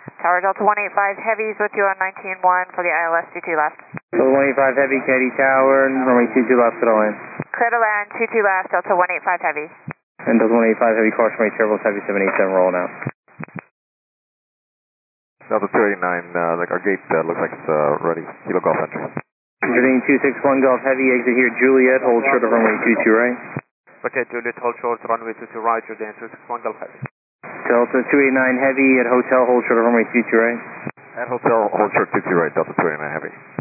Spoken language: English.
Tower Delta 185 Heavy's with you on 19-1 for the ILS 22 left. Delta 185 Heavy, Caddy Tower, runway 22 left, clear to land. Clear to land, 22 left, Delta 185 Heavy. And Delta 185 Heavy, caution runway Turbo's Heavy 787 rolling out. Delta 289, like our gate looks like it's ready. Kilo Golf entry. Heading 261 Golf Heavy, exit here Juliet, hold short of runway 22 right. Okay, Juliet, hold short, runway 22 right, you're doing 261 Golf Heavy. Delta 289 Heavy at hotel, hold short of runway 22 right. At hotel, hold short 22 right, Delta 289 Heavy.